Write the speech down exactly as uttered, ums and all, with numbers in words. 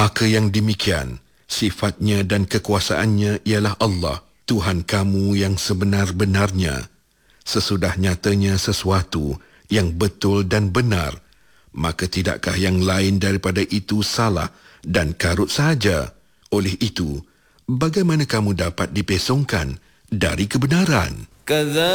Maka yang demikian, sifatnya dan kekuasaannya ialah Allah, Tuhan kamu yang sebenar-benarnya. Sesudah nyatanya sesuatu yang betul dan benar, maka tidakkah yang lain daripada itu salah dan karut sahaja? Oleh itu, bagaimana kamu dapat dipesongkan dari kebenaran?